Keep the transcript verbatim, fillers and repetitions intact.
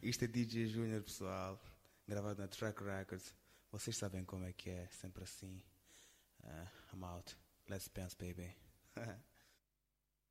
Isto é D J Junior, pessoal. Gravado na Track Records. Vocês sabem como é que é, sempre assim. Uh, I'm out. Let's dance, baby.